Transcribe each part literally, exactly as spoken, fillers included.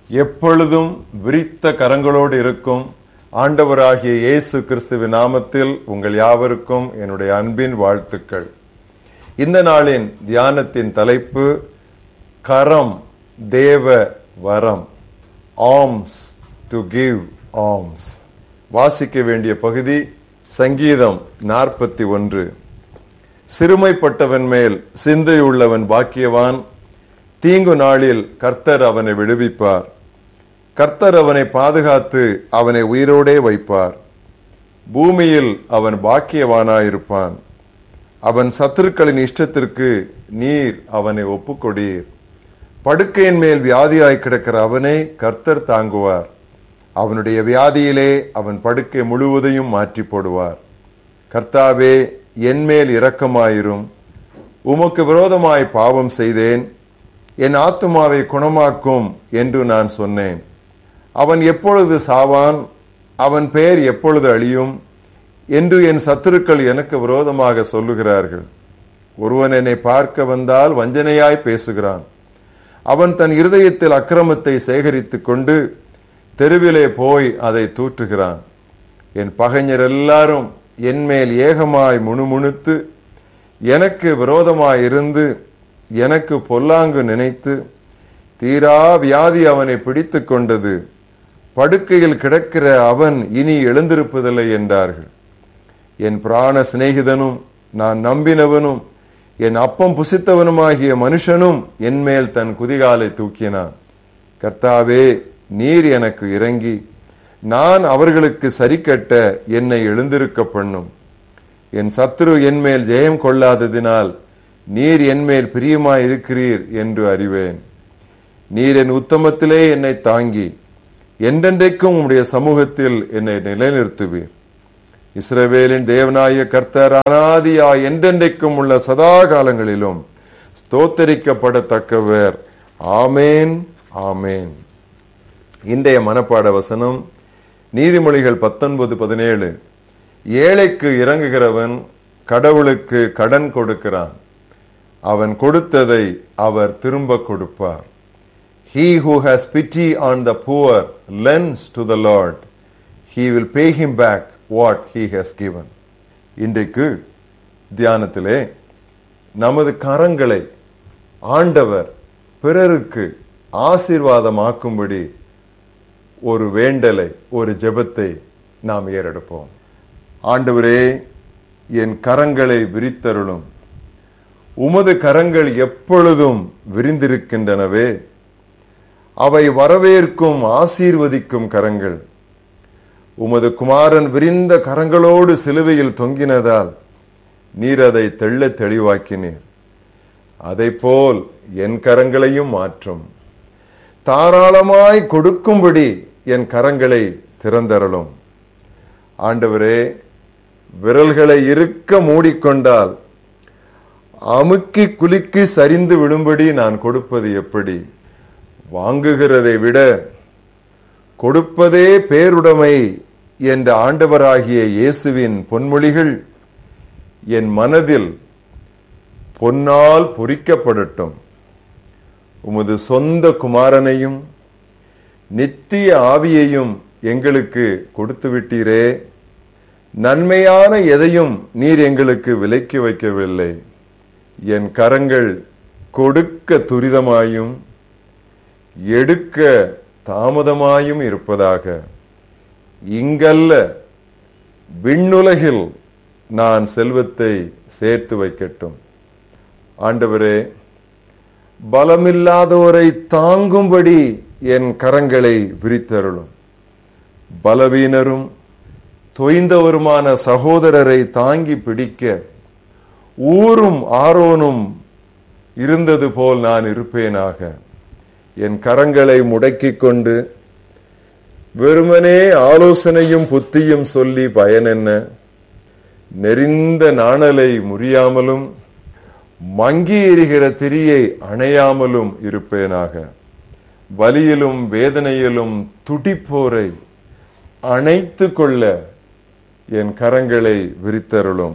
எப்பொழுதும் விரித்த கரங்களோடு இருக்கும் ஆண்டவராகிய இயேசு கிறிஸ்துவின் நாமத்தில் உங்கள் யாவருக்கும் என்னுடைய அன்பின் வாழ்த்துக்கள். இந்த நாளின் தியானத்தின் தலைப்பு கரம் தேவ வரம், ஆர்ம்ஸ் டு கிவ் ஆர்ம்ஸ். வாசிக்க வேண்டிய பகுதி சங்கீதம் நாற்பத்தி ஒன்று. சிறுமைப்பட்டவன் மேல் சிந்தையுள்ளவன் பாக்கியவான், தீங்கு நாளில் கர்த்தர் அவனை விடுவிப்பார். கர்த்தர் அவனை பாதுகாத்து அவனை உயிரோடே வைப்பார். பூமியில் அவன் பாக்கியவானாயிருப்பான். அவன் சத்துருக்களின் இஷ்டத்திற்கு நீர் அவனை ஒப்புக்கொடீர். படுக்கையின் மேல் வியாதியாய் கிடக்கிற அவனை கர்த்தர் தாங்குவார். அவனுடைய வியாதியிலே அவன் படுக்கை முழுவதையும் மாற்றி போடுவார். கர்த்தாவே, என் மேல் இரக்கமாயிரும். உமக்கு விரோதமாய் பாவம் செய்தேன், என் ஆத்துமாவை குணமாக்கும் என்று நான் சொன்னேன். அவன் எப்பொழுது சாவான், அவன் பெயர் எப்பொழுது அழியும் என்று என் சத்துருக்கள் எனக்கு விரோதமாக சொல்லுகிறார்கள். ஒருவன் என்னை பார்க்க வந்தால் வஞ்சனையாய் பேசுகிறான். அவன் தன் இருதயத்தில் அக்கிரமத்தை சேகரித்துக் கொண்டு தெருவிலே போய் அதை தூற்றுகிறான். என் பகைஞர் எல்லாரும் என் மேல் ஏகமாய் முணுமுணுத்து எனக்கு விரோதமாய் இருந்து எனக்கு பொல்லாங்கு நினைத்து தீரா வியாதி அவனை பிடித்து கொண்டது. படுக்கையில் கிடக்கிற அவன் இனி எழுந்திருப்பதில்லை என்றார்கள். என் பிராண சிநேகிதனும் நான் நம்பினவனும் என் அப்பம் புசித்தவனுமாகிய மனுஷனும் என் மேல் தன் குதிகாலை தூக்கினான். கர்த்தாவே, நீர் எனக்கு இறங்கி நான் அவர்களுக்கு சரி கட்ட என்னை எழுந்திருக்க பண்ணும். என் சத்துரு என் மேல் ஜெயம் கொள்ளாததினால் நீர் என் மேல் பிரியமாய் இருக்கிறீர் என்று அறிவேன். நீர் என் உத்தமத்திலே என்னை தாங்கி என்றென்றைக்கும் உம்முடைய சமூகத்தில் என்னை நிலைநிறுத்துவீர். இஸ்ரவேலின் தேவனாய கர்த்தர் அநாதியாய் என்றென்றைக்கும் உள்ள சதா காலங்களிலும் ஸ்தோத்தரிக்கப்படத்தக்கவர். ஆமேன், ஆமேன். இன்றைய மனப்பாட வசனம் நீதிமொழிகள் பத்தொன்பது பதினேழு. ஏழைக்கு இறங்குகிறவன் கடவுளுக்கு கடன் கொடுக்கிறான், அவன் கொடுத்ததை அவர் திரும்ப கொடுப்பார். He who has pity on the poor lends to the Lord. He will pay him back what he has given. இன்றைக்கு தியானத்திலே நமது கரங்களை ஆண்டவர் பிறருக்கு ஆசீர்வாதமாக்கும்படி ஒரு வேண்டலை, ஒரு ஜெபத்தை நாம் ஏறெடுப்போம். ஆண்டவரே, என் கரங்களை விரித்தருளும். உமது கரங்கள் எப்பொழுதும் விரிந்திருக்கின்றனவே, அவை வரவேற்கும் ஆசீர்வதிக்கும் கரங்கள். உமது குமாரன் விரிந்த கரங்களோடு சிலுவையில் தொங்கினதால் நீர் அதை தெள்ள தெளிவாக்கினீர். அதை போல் என் கரங்களையும் மாற்றும். தாராளமாய் கொடுக்கும்படி என் கரங்களை திறந்தருளும். ஆண்டவரே, விரல்களை இறுக்க மூடிக்கொண்டால் அமுக்கி குலுக்கி சரிந்து விடும்படி நான் கொடுப்பது எப்படி? வாங்குகிறதை விட கொடுப்பதே பேருடைமை என்ற ஆண்டவராகிய இயேசுவின் பொன்மொழிகள் என் மனதில் பொன்னால் பொறிக்கப்படட்டும். உமது சொந்த குமாரனையும் நித்திய ஆவியையும் எங்களுக்கு கொடுத்து விட்டீரே. நன்மையான எதையும் நீர் எங்களுக்கு விலக்கி வைக்கவில்லை. என் கரங்கள் கொடுக்க துரிதமாயும் எடுக்க தாமதமாயும் இருப்பதாக. இங்கல்ல விண்ணுலகில் நான் செல்வத்தை சேர்த்து வைக்கட்டும். ஆண்டவரே, பலமில்லாதோரை தாங்கும்படி என் கரங்களை விரித்தருளும். பலவீனரும் தொய்ந்தவருமான சகோதரரை தாங்கி பிடிக்க ஊரும் ஆரோனும் இருந்தது போல் நான் இருப்பேனாக. என் கரங்களை முடக்கிக் கொண்டு வெறுமனே ஆலோசனையும் புத்தியும் சொல்லி பயன் என்ன? நெறிந்த நாணலை முறியாமலும் மங்கி எரிகிற திரியை அணையாமலும் இருப்பேனாக. வலியிலும் வேதனையிலும் துடிப்போரை அணைத்து கொள்ள என் கரங்களை விரித்தருளும்.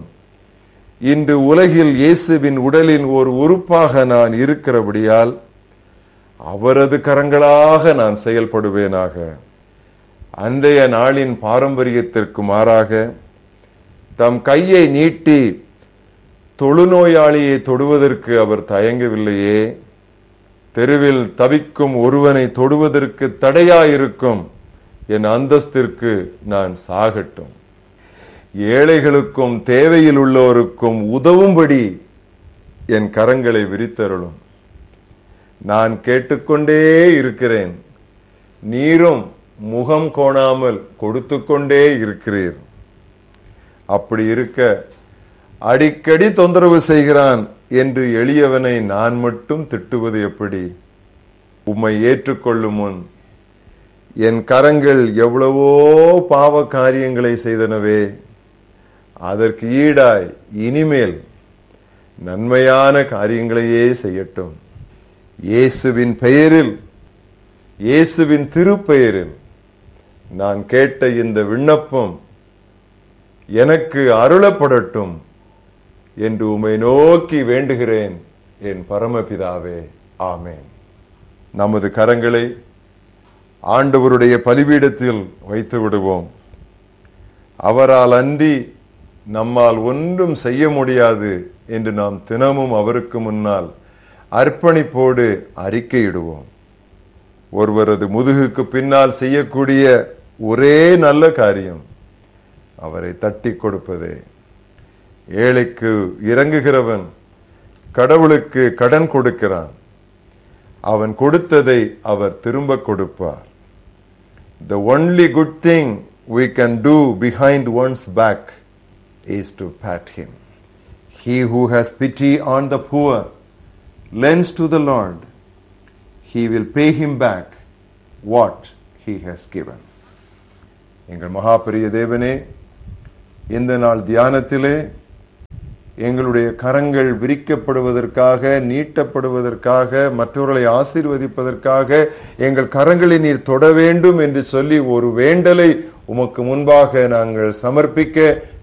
இன்று உலகில் இயேசுவின் உடலின் ஒரு உறுப்பாக நான் இருக்கிறபடியால் அவரது கரங்களாக நான் செயல்படுவேனாக. அன்றைய நாளின் பாரம்பரியத்திற்கு மாறாக தம் கையை நீட்டி தொழுநோயாளியை தொடுவதற்கு அவர் தயங்கவில்லையே. தெருவில் தவிக்கும் ஒருவனை தொடுவதற்கு தடையாயிருக்கும் என் அந்தஸ்திற்கு நான் சாகட்டும். ஏழைகளுக்கும் தேவையில் உள்ளோருக்கும் உதவும்படி என் கரங்களை விரித்தருளும். நான் கேட்டுக்கொண்டே இருக்கிறேன், நீரும் முகம் கோணாமல் கொடுத்து கொண்டே இருக்கிறீர். அப்படி இருக்க அடிக்கடி தொந்தரவு செய்கிறான் என்று எளியவனை நான் மட்டும் திட்டுவது எப்படி? உம்மை ஏற்றுக்கொள்ளும் முன் என் கரங்கள் எவ்வளவோ பாவ காரியங்களை செய்தனவே, அதற்கு ஈடாய் இனிமேல் நன்மையான காரியங்களையே செய்யட்டும். இயேசுவின் பெயரில், இயேசுவின் திருப்பெயரில் நான் கேட்ட இந்த விண்ணப்பம் எனக்கு அருளப்படட்டும் என்று உம்மை நோக்கி வேண்டுகிறேன் என் பரமபிதாவே. ஆமென். நமது கரங்களை ஆண்டவருடைய பலிபீடத்தில் வைத்து விடுவோம். அவரால் அன்றி நம்மால் ஒன்றும் செய்ய முடியாது என்று நாம் தினமும் அவருக்கு முன்னால் அர்ப்பணிப்போடு அறிக்கையிடுவோம். ஒருவரது முதுகுக்கு பின்னால் செய்யக்கூடிய ஒரே நல்ல காரியம் அவரை தட்டி கொடுப்பதே. ஏழைக்கு இறங்குகிறவன் கடவுளுக்கு கடன் கொடுக்கிறான். அவன் கொடுத்ததை அவர் திரும்ப கொடுப்பார். The only good thing we can do behind one's back is to pat him. He who has pity on the poor lends to the Lord. He will pay him back what he has given. எங்கள் மகாபெரிய தேவனே, இந்த நாள் தியானத்திலே எங்களுடைய கரங்கள் விரிக்கப்படுவதற்காக, நீட்டப்படுவதற்காக, மற்றவர்களை ஆசீர்வதிப்பதற்காக எங்கள் கரங்களை நீர் தொட வேண்டும் என்று சொல்லி ஒரு வேண்டலை உமக்கு முன்பாக நாங்கள் சமர்ப்பிக்க